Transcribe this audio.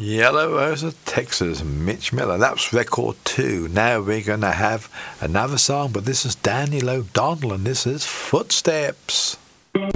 Yellow Rose of Texas, Mitch Miller. That's record 2. Now we're going to have another song, but this is Daniel O'Donnell, and this is Footsteps.